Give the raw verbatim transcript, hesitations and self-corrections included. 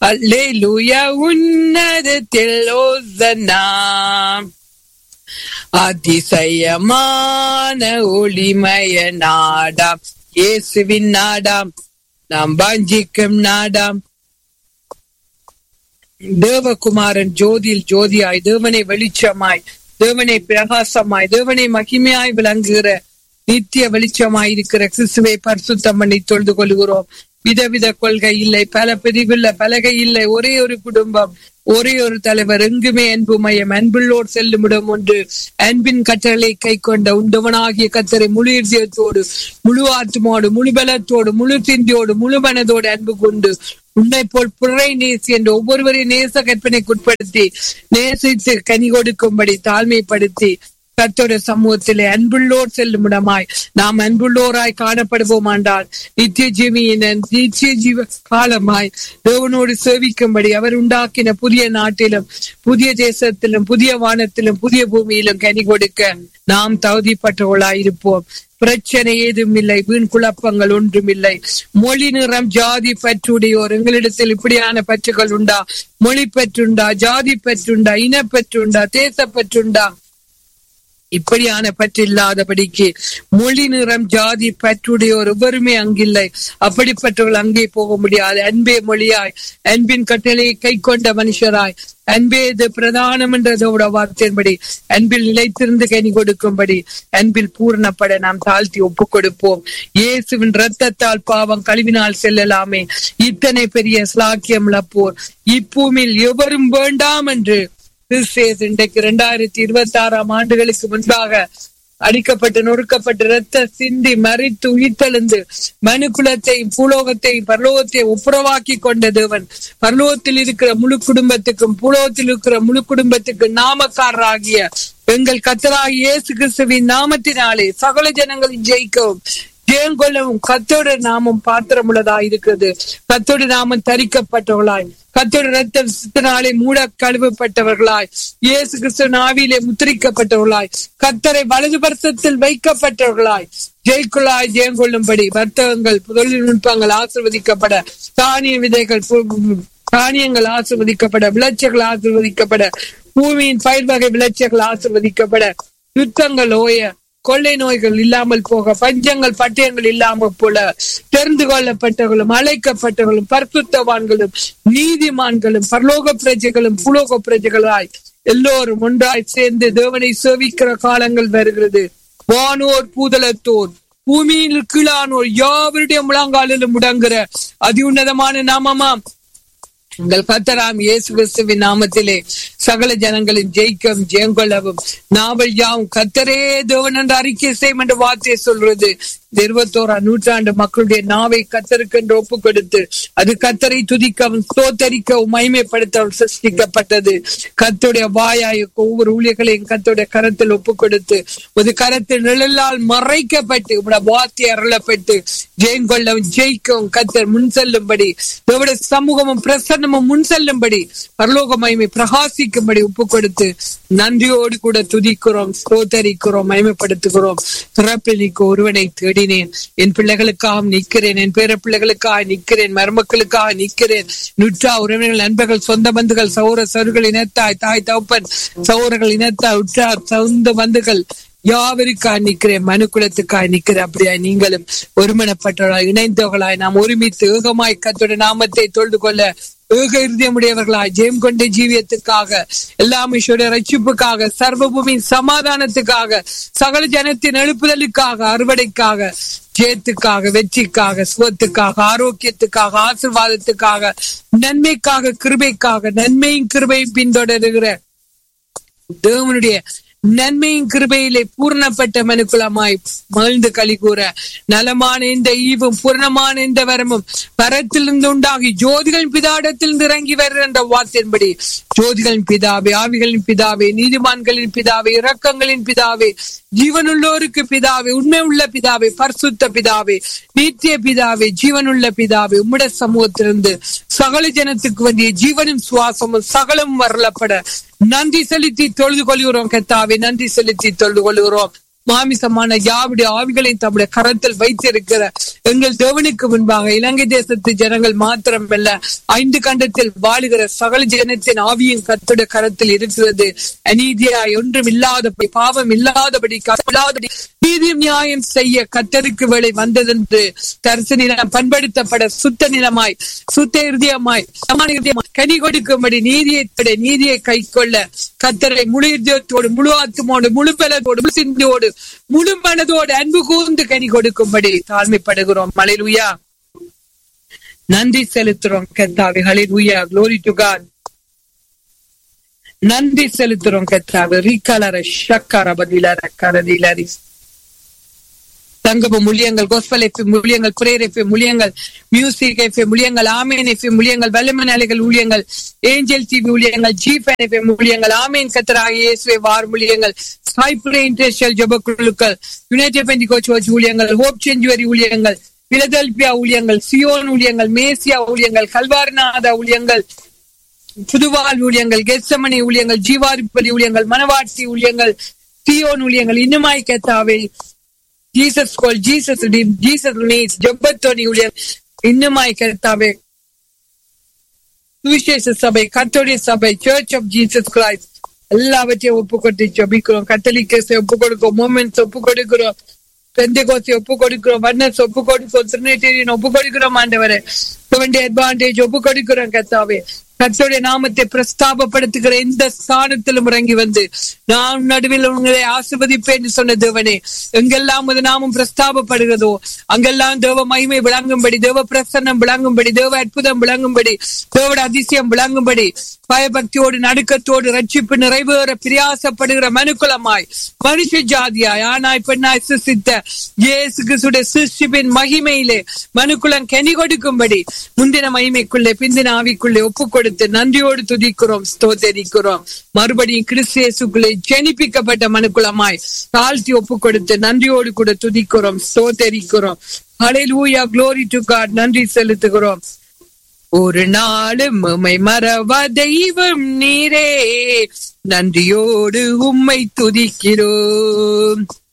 அல்லேலூயா உன்னதத்தில் ஓசன்னா. அதிசயமான ஒளிமய நாடாம் இயேசுவின் நாடாம் நாம் வாஞ்சிக்கும் நாடாம். தேவகுமாரன் ஜோதியில் ஜோதியாய், தேவனை வெளிச்சமாய், தேவனை பிரகாசமாய், தேவனை மகிமையாய் விளங்குகிற நித்திய வெளிச்சமாய் இருக்கிற கிறிஸ்துவை பரிசுத்தம் பண்ணி தொழுது கொள்கிறோம். விதவித கொள்கை இல்லை, பல பிரிவில்ல, பலகை இல்லை, ஒரே ஒரு குடும்பம், ஒரே ஒரு தலைவர், எங்குமே அன்பு மையம், அன்புள்ளோர் செல்லும் இடம் ஒன்று. அன்பின் கட்டளை கை கொண்ட உண்டவனாகிய கர்த்தரை முழு இதயத்தோடு, முழு ஆத்மாவோடு, முழு பலத்தோடு, முழு சிந்தியோடு, முழு மனதோடு அன்பு கொண்டு உன்னை போல் பிறை நேசி என்று ஒவ்வொருவரையும் நேச கற்பனைக்குட்படுத்தி நேசித்து கனி கொடுக்கும்படி தாழ்மைப்படுத்தி கர்த்தருடைய சமூகத்திலே அன்புள்ளோர் செல்லும் இடமாய் நாம் அன்புள்ளோராய் காணப்படுவோமாண்டால் நித்திய ஜீவியின் நித்திய ஜீவ காலமாய் தேவனோடு சேவிக்கும்படி அவர் உண்டாக்கின புதிய நாட்டிலும் புதிய தேசத்திலும் புதிய வானத்திலும் புதிய பூமியிலும் கனி கொடுக்க நாம் தகுதிப்பட்டவர்களாய் இருப்போம். பிரச்சனை ஏதும் இல்லை, வீண் குழப்பங்கள் ஒன்றும் இல்லை. மொழி நிறம் ஜாதி பற்றுடையோர் எங்களிடத்தில் இப்படியான பற்றுகள் உண்டா? மொழி பற்றுண்டா? ஜாதி பற்றுண்டா? இனப்பற்றுண்டா? தேச பற்றுண்டா? இப்படியான பற்று இல்லாதபடிக்கு மொழி நிறம் ஜாதி பற்றுடையோர் எவருமே அங்கில்லை. அப்படிப்பட்டவர்கள் அங்கே போக முடியாது. அன்பே மொழியாய், அன்பின் கட்டளையை கை கொண்ட மனுஷராய், அன்பே இது பிரதானம் என்றதோட வார்த்தையின்படி அன்பில் நிலைத்திருந்து கனி கொடுக்கும்படி அன்பில் பூர்ணப்பட நாம் தாழ்த்தி ஒப்பு கொடுப்போம். இயேசுவின் இரத்தத்தால் பாவம் கழுவினால் செல்லலாமே. இத்தனை பெரிய ஸ்லாக்கியம் இழப்போர் இப்பூமியில் எவரும் வேண்டாம் என்று இன்றைக்கு இரண்டாயிரத்தி இருபத்தி ஆறாம் ஆண்டுகளுக்கு முன்பாக அடிக்கப்பட்டு நொறுக்கப்பட்டு ரத்த சிந்தி மறித்து உயிர்த்தெழுந்து மனு குலத்தையும் பூலோகத்தையும் பரலோகத்தையும் ஒப்புரவாக்கி கொண்ட தேவன் பரலோகத்தில் இருக்கிற முழு குடும்பத்துக்கும் பூலோகத்தில் இருக்கிற முழு குடும்பத்துக்கும் நாமக்காரராகிய எங்கள் கர்த்தராகிய இயேசு கிறிஸ்துவின் நாமத்தினாலே சகல ஜனங்களின் ஜெயிக்கவும் ஜெயங்கொள்ளவும் கர்த்தரோட நாமம் பாத்திரம் உள்ளதாய் இருக்கிறது. கர்த்தரோட நாமம் தரிக்கப்பட்டவர்களாய், கர்த்தரோட ரத்தத்தினாலே மூட கழுவப்பட்டவர்களாய், இயேசு கிறிஸ்து ஆவியிலே முத்திரிக்கப்பட்டவர்களாய், கர்த்தரை வலது பரிசத்தில் வைக்கப்பட்டவர்களாய் ஜெய்குள்ளாய் ஜெயங்கொள்ளும்படி வர்த்தகங்கள் தொழில்நுட்பங்கள் ஆசீர்வதிக்கப்பட, தானிய விதைகள் தானியங்கள் ஆசீர்வதிக்கப்பட, விளைச்சல்கள் ஆசீர்வதிக்கப்பட, பூமியின் பயிர் வகை விளைச்சல்கள் ஆசீர்வதிக்கப்பட, யுத்தங்கள் ஓய, கொள்ளை நோய்கள் இல்லாமல் போக, பஞ்சங்கள் பட்டயங்கள் இல்லாமல் போல, தெரிந்து கொள்ளப்பட்டவர்களும் அழைக்கப்பட்டவர்களும் பரிசுத்தவான்களும் நீதிமான்களும் பரலோக பிரஜைகளும் புலோக பிரஜைகளாய் எல்லோரும் ஒன்றாய் சேர்ந்து தேவனை சேவிக்கிற காலங்கள் வருகிறது. வானோர் பூதலத்தோர் பூமியில் கீழானோர் யாவருடைய முழங்காலிலும் முடங்குற அதி உன்னதமான நாமமாம் உங்கள் கர்த்தராம் இயேசு கிறிஸ்துவின் நாமத்திலே சகல ஜனங்களின் ஜெயிக்கும் ஜெயங்கொள்ளவும் நாவல் யாவும் கர்த்தரே தேவன் என்று அறிக்கை செய்யும் என்ற வார்த்தையை சொல்றது. இருபத்தோராம் நூற்றாண்டு மக்களுடைய நாவை கர்த்தருக்கு என்று ஒப்பு கொடுத்து அது கர்த்தரை துதிக்கவும் ஸ்தோத்தரிக்கவும் மகிமைப்படுத்தவும் சிருஷ்டிக்கப்பட்டது. கர்த்தருடைய வாயாய ஒவ்வொரு ஊழியர்களையும் கர்த்தருடைய கரத்தில் ஒப்பு கொடுத்து ஒரு கரத்தில் நிழலால் மறைக்கப்பட்டு வார்த்தை அருளப்பட்டு ஜெயங்கொள்ளவும் ஜெயிக்கவும் கர்த்தர் முன் செல்லும்படி தேவனுடைய சமூகமும் பிரசன்னமும் முன் செல்லும்படி பரலோக மகிமை பிரகாசிக்கும்படி ஒப்பு கொடுத்து நன்றியோடு கூட துதிக்கிறோம், ஸ்தோத்தரிக்கிறோம், மகிமைப்படுத்துகிறோம். பிறப்பில் நீக்கு ஒருவனை தேடி என் பிள்ளைகளுக்காக நிற்கிறேன், என் பேர பிள்ளைகளுக்காக நிற்கிறேன், மருமக்களுக்காக நிற்கிறேன். நுற்றா உறவினர்கள், நண்பர்கள், சொந்த பந்துகள், சௌர சருகள் இனத்தாய், தாய் தகப்பன் சௌரர்கள் இனத்தாய், உற்றார் சொந்த பந்துகள் யாவருக்காக நிற்கிறேன், மனு குலத்துக்காக நிற்கிறேன். அப்படியா நீங்களும் ஒருமனப்பட்டவர்களாய் இணைந்தவர்களாய் நாம் ஒருமித்து ஏகமாய் கர்த்தருடைய நாமத்தை தொழுது கொள்ள ஏக இருதயமுடையவர்களாய் ஜெயம் கொண்ட ஜீவியத்துக்காக எல்லாம் ரட்சிப்புக்காக சர்வபூமியின் சமாதானத்துக்காக சகல ஜனத்தின் எழுப்புதலுக்காக அறுவடைக்காக ஜெயத்துக்காக வெற்றிக்காக சுகத்துக்காக ஆரோக்கியத்துக்காக ஆசீர்வாதத்துக்காக நன்மைக்காக கிருபைக்காக நன்மையும் கிருபையும் பின்தொடருகிற தேவனுடைய நன்மையின் கிருபையிலே பூர்ணப்பட்ட மனுக்குலமாய் மகிழ்ந்து களி கூற நலமான இந்த ஈவும் பூர்ணமான இந்த வரமும் பரத்திலிருந்து உண்டாகி ஜோதிகளின் பிதாடத்திலிருந்து இறங்கி வருகின்ற வார்த்தையின்படி ஜோதிகளின் பிதாவே, ஆவிகளின் பிதாவே, நீதிமான்களின் பிதாவே, இரக்கங்களின் பிதாவே, ஜீவனுள்ளோருக்கு பிதாவே, உண்மை உள்ள பிதாவே, பரிசுத்த பிதாவே, நித்திய பிதாவே, ஜீவனுள்ள பிதாவே, உம்முடைய சமூகத்திலிருந்து சகல ஜனத்துக்கு வேண்டிய ஜீவனும் சுவாசமும் சகலமும் வரலப்பட நன்றி செலுத்தி தொழுது கொள்கிறோம். கர்த்தாவே நன்றி செலுத்தி தொழுது கொள்கிறோம். மாமிசமான யாவுடைய ஆவிகளை தம்முடைய கரத்தில் வைத்திருக்கிற எங்கள் தேவனுக்கு முன்பாக இலங்கை தேசத்து ஜனங்கள் மாத்திரமல்ல ஐந்து கண்டத்தில் வாழுகிற சகல ஜனத்தின் ஆவியின் கர்த்தருடைய கரத்தில் இருக்கிறது. அநீதியாய் ஒன்றும் இல்லாதபடி பாவம் இல்லாதபடி இல்லாதபடி நீதி நியாயம் செய்ய கர்த்தருக்கு வேளை வந்ததென்று தரிசு நிலம் பண்படுத்தப்பட சுத்த நிலமாய் சுத்த இருதயமாய் கனி கொடுக்கும்படி நீதியை நீதியை கை கொள்ள கர்த்தரை முழு இருதயத்தோடு முழு ஆத்துமோடு முழு பலத்தோடு முழு சிந்தையோடு முழு மனதோடு அன்பு கூர்ந்து கனி கொடுக்கும்படி தாழ்மைப்படுகிறோம். ஹல்லேலூயா. நன்றி செலுத்துறோம் கர்த்தாவே. ஹல்லேலூயா. Glory to God. நன்றி செலுத்துறோம் கர்த்தாவே. ரிகலர ஷக்கர பதிலர கரதிலரி சங்கம முழியங்கள், gospel FM முழியங்கள், prayer FM முழியங்கள், music FM முழியங்கள், ஆமேன் எஃப்எம் முழியங்கள், வல்லமன் அலைகள் ஊழியங்கள், ஏஞ்சல் டிவி ஊழியங்கள், ஜிஃபன் எஃப்எம் முழியங்கள், ஆமேன் கர்த்தராகிய இயேசுவே வார் முழியங்கள், சாய்புரே இன்டர்நேஷனல் ஜெப குழுக்கள், யுனைடெட் பெண்டிகோஸ்ட் சர்ச் ஊழியங்கள், ஹோப் செஞ்சுவரி ஊழியங்கள், பிலதெல்பியா ஊழியங்கள், சியோன் ஊழியங்கள், மேசியா ஊழியங்கள், கல்வாரிநாதா ஊழியங்கள், புதுவாழ் ஊழியங்கள், கெத்சமனி ஊழியங்கள், ஜீவாதிபதி ஊழியங்கள், மனவாட்டி ஊழியங்கள், சியோன் ஊழியங்கள், இன்னுமாய் கர்த்தாவே ஜீசஸ் கோல், ஜீசஸ் ரீம், ஜீசஸ் நீட்ஸ், ஜெபத்தோனி ஊழியர், இன்னுமாய் கர்த்தாவே சுவிசேஷ சபை, கர்த்தருடைய சபை, சர்ச் ஆஃப் ஜீசஸ் கிரைஸ்ட் எல்லாவற்றையும் ஒப்பு கொடுத்து ஜெபிக்கிறோம். கத்தோலிக்கஸை ஒப்பு கொடுக்கிறோம், மோமென்ட்ஸ் ஒப்பு கொடுக்கிறோம், பெந்தேகோஸ்தை ஒப்பு கொடுக்கிறோம், வர்னஸ் ஒப்பு கொடுக்கிறோம், ட்ரினிட்டேரியன் ஒப்பு கொடுக்கிறோம். ஆண்டவரே அட்வான்டேஜ் ஒப்பு கொடுக்கிறோம் கர்த்தாவே. கர்த்தருடைய நாமத்தை பிரஸ்தாபப்படுத்துகிற எந்த ஸ்தானத்திலும் இறங்கி வந்து நான் நடுவில் உங்களை ஆசீர்வதிப்பேன் சொன்ன தேவனே, எங்கெல்லாம் அது நாமும் பிரஸ்தாபப்படுகிறதோ அங்கெல்லாம் தேவ மகிமை விளங்கும்படி, தேவ பிரசன்னம் விளங்கும்படி, தேவ அற்புதம் விளங்கும்படி, தேவ அதிசயம் விளங்கும்படி, பயபக்தியோடு நடுக்கத்தோடு ரட்சிப்பு நிறைவேற பிரியாசப்படுகிற மனுக்குலமாய் மனுஷ ஜாதியாய் ஆனாய் பெண்ணாய் சிருஷ்டித்த இயேசு கிறிஸ்துவின் சிருஷ்டிப்பின் மகிமையிலே மனுக்குலம் கனி கொடுக்கும்படி முந்தின மகிமைக்குள்ளே பிந்தின ஆவிக்குள்ளே ஒப்பு கொடுத்து நன்றியோடு துதிக்கிறோம், ஸ்தோத்தரிக்கிறோம். மறுபடியும் கிறிஸ்து இயேசுக்குள்ளே ஜெனிப்பிக்கப்பட்ட மனுக்குலமாய் தாழ்த்தி ஒப்பு கொடுத்து நன்றியோடு கூட துதிக்கிறோம், ஸ்தோத்தரிக்கிறோம். ஹல்லேலூயா. Glory to God. நன்றி செலுத்துகிறோம். ஒரு நாளும் உம்மை மறவா தெய்வம் நீரே, நன்றியோடு உம்மை துதிக்கிறோம்.